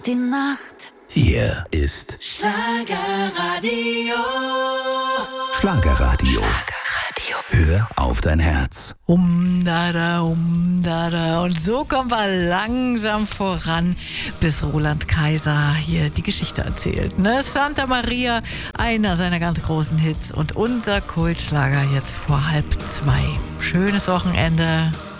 Die Nacht. Hier ist Schlagerradio. Schlagerradio. Hör auf dein Herz. Da. Und so kommen wir langsam voran, bis Roland Kaiser hier die Geschichte erzählt. Ne? Santa Maria, einer seiner ganz großen Hits und unser Kultschlager jetzt vor 1:30. Schönes Wochenende.